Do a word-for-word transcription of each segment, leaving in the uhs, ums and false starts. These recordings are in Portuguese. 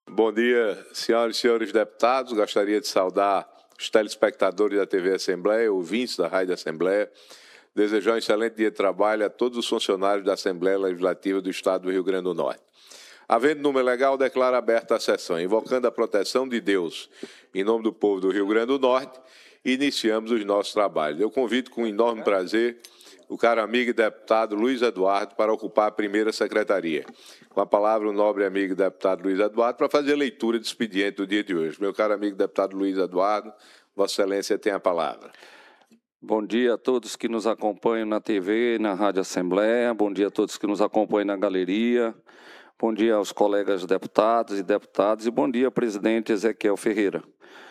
Bom dia, senhoras e senhores deputados. Gostaria de saudar os telespectadores da T V Assembleia, ouvintes da Rádio Assembleia. Desejar um excelente dia de trabalho a todos os funcionários da Assembleia Legislativa do Estado do Rio Grande do Norte. Havendo número legal, declaro aberta a sessão. Invocando a proteção de Deus, em nome do povo do Rio Grande do Norte, iniciamos os nossos trabalhos. Eu convido com enorme prazer o caro amigo e deputado Luiz Eduardo para ocupar a primeira secretaria. Com a palavra, o nobre amigo e deputado Luiz Eduardo para fazer a leitura do expediente do dia de hoje. Meu caro amigo deputado Luiz Eduardo, Vossa Excelência tem a palavra. Bom dia a todos que nos acompanham na T V e na Rádio Assembleia. Bom dia a todos que nos acompanham na galeria. Bom dia aos colegas deputados e deputadas. E bom dia, presidente Ezequiel Ferreira.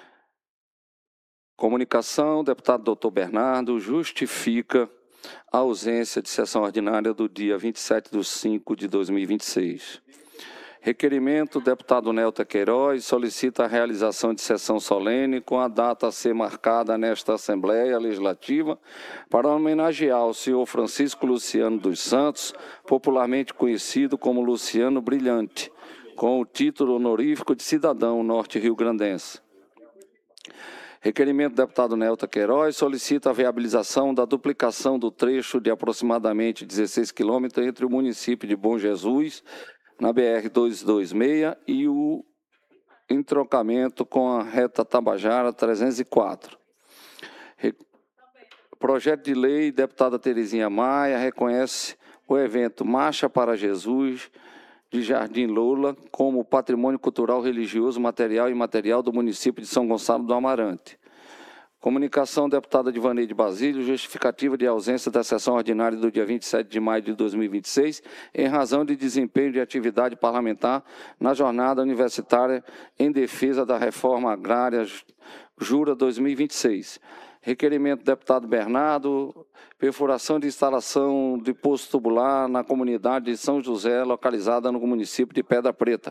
Comunicação, deputado doutor Bernardo, justifica a ausência de sessão ordinária do dia vinte e sete de cinco de dois mil e vinte e seis. Requerimento, deputado Nelta Queiroz solicita a realização de sessão solene com a data a ser marcada nesta Assembleia Legislativa para homenagear o senhor Francisco Luciano dos Santos, popularmente conhecido como Luciano Brilhante, com o título honorífico de cidadão norte-riograndense. Requerimento do deputado Nelta Queiroz solicita a viabilização da duplicação do trecho de aproximadamente dezesseis quilômetros entre o município de Bom Jesus, na B R duzentos e vinte e seis, e o entroncamento com a reta Tabajara trezentos e quatro. Re... Projeto de lei, deputada Terezinha Maia, reconhece o evento Marcha para Jesus, de Jardim Lola, como patrimônio cultural, religioso, material e imaterial do município de São Gonçalo do Amarante. Comunicação, deputada Divaneide Basílio, justificativa de ausência da sessão ordinária do dia vinte e sete de maio de dois mil e vinte e seis, em razão de desempenho de atividade parlamentar na jornada universitária em defesa da reforma agrária Jura dois mil e vinte e seis. Requerimento do deputado Bernardo, perfuração de instalação de poço tubular na comunidade de São José, localizada no município de Pedra Preta.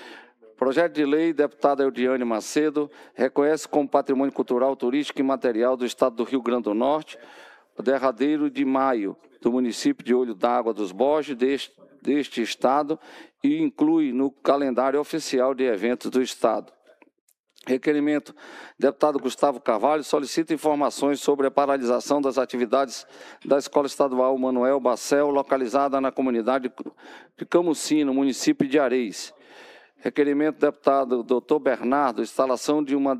Projeto de lei, deputada Eudiane Macedo, reconhece como patrimônio cultural, turístico e material do Estado do Rio Grande do Norte o derradeiro de maio do município de Olho d'Água dos Borges deste, deste Estado e inclui no calendário oficial de eventos do Estado. Requerimento, deputado Gustavo Carvalho, solicita informações sobre a paralisação das atividades da Escola Estadual Manuel Bacel, localizada na comunidade de Camusim, no município de Areis. Requerimento, deputado doutor Bernardo, instalação de uma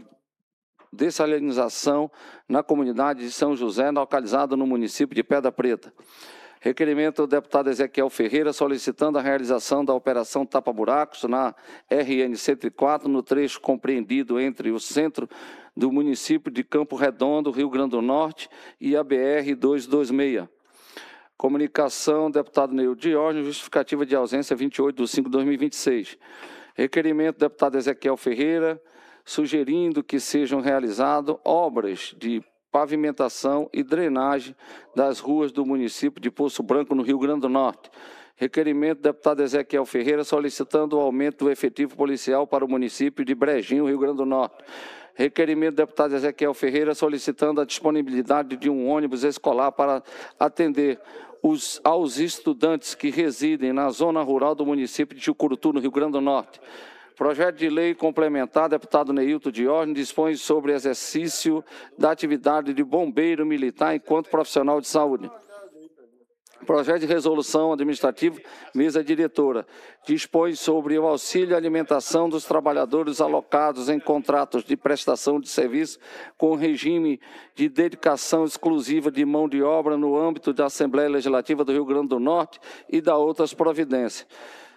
dessalinização na comunidade de São José, localizada no município de Pedra Preta. Requerimento do deputado Ezequiel Ferreira, solicitando a realização da operação tapa-buracos na R N cento e quatro, no trecho compreendido entre o centro do município de Campo Redondo, Rio Grande do Norte, e a B R duzentos e vinte e seis. Comunicação, deputado Neil Diógenes, justificativa de ausência vinte e oito de cinco de dois mil e vinte e seis. Requerimento do deputado Ezequiel Ferreira, sugerindo que sejam realizadas obras de pavimentação e drenagem das ruas do município de Poço Branco, no Rio Grande do Norte. Requerimento do deputado Ezequiel Ferreira, solicitando o aumento do efetivo policial para o município de Brejinho, Rio Grande do Norte. Requerimento do deputado Ezequiel Ferreira, solicitando a disponibilidade de um ônibus escolar para atender os, aos estudantes que residem na zona rural do município de Chucurutu, no Rio Grande do Norte. Projeto de lei complementar, deputado Neilton Diógenes, dispõe sobre exercício da atividade de bombeiro militar enquanto profissional de saúde. Projeto de resolução administrativa, mesa diretora, dispõe sobre o auxílio à alimentação dos trabalhadores alocados em contratos de prestação de serviço com regime de dedicação exclusiva de mão de obra no âmbito da Assembleia Legislativa do Rio Grande do Norte e da outras providências.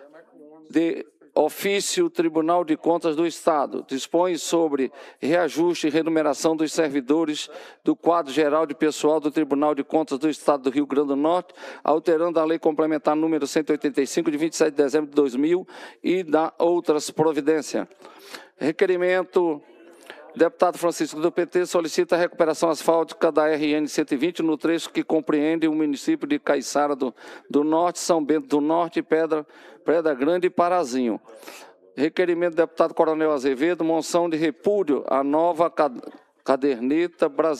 De Ofício Tribunal de Contas do Estado dispõe sobre reajuste e remuneração dos servidores do quadro geral de pessoal do Tribunal de Contas do Estado do Rio Grande do Norte, alterando a lei complementar número cento e oitenta e cinco, de vinte e sete de dezembro de dois mil e da outras providências. Requerimento, deputado Francisco do P T solicita a recuperação asfáltica da R N cento e vinte no trecho que compreende o município de Caiçara do, do Norte, São Bento do Norte, Pedra, Pedra Grande e Parazinho. Requerimento do deputado Coronel Azevedo, moção de repúdio à nova caderneta brasileira.